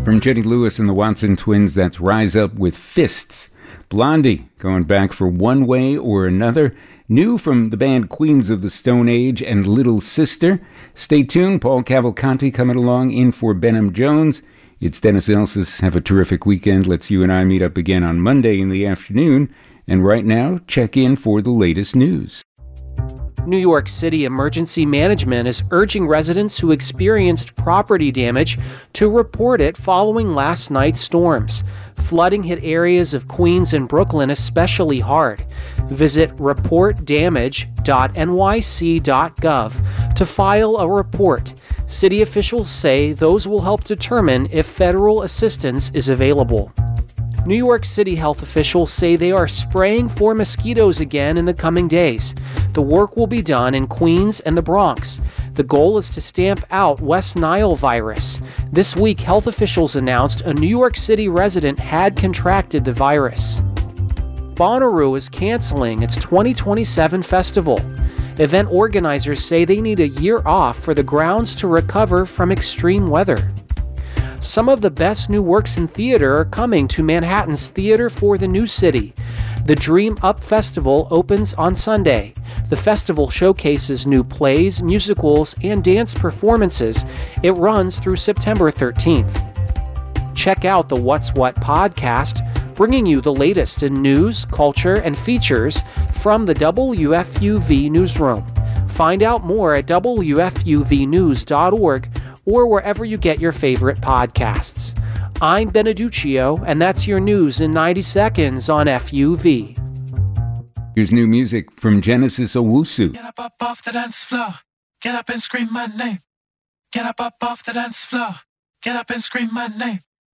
From Jenny Lewis and the Watson Twins, that's Rise Up with Fists. Blondie, going back for One Way or Another. New from the band Queens of the Stone Age and Little Sister. Stay tuned, Paul Cavalcanti coming along in for Benham Jones. It's Dennis Elsas. Have a terrific weekend. Let's you and I meet up again on Monday in the afternoon. And right now, check in for the latest news. New York City Emergency Management is urging residents who experienced property damage to report it following last night's storms. Flooding hit areas of Queens and Brooklyn especially hard. Visit reportdamage.nyc.gov to file a report. City officials say those will help determine if federal assistance is available. New York City health officials say they are spraying for mosquitoes again in the coming days. The work will be done in Queens and the Bronx. The goal is to stamp out West Nile virus. This week, health officials announced a New York City resident had contracted the virus. Bonnaroo is canceling its 2027 festival. Event organizers say they need a year off for the grounds to recover from extreme weather. Some of the best new works in theater are coming to Manhattan's Theater for the New City. The Dream Up Festival opens on Sunday. The festival showcases new plays, musicals, and dance performances. It runs through September 13th. Check out the What's What podcast, bringing you the latest in news, culture, and features from the WFUV newsroom. Find out more at WFUVnews.org or wherever you get your favorite podcasts. I'm Beneduccio, and that's your news in 90 seconds on FUV. Here's new music from Genesis Owusu. Get up off the dance floor. Get up and scream my name. Get up off the dance floor. Get up and scream my name.